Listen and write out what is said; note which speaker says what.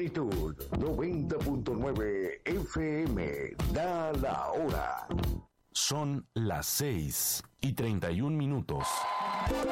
Speaker 1: Plenitud 90.9 FM. Da la hora.
Speaker 2: Son las 6:31.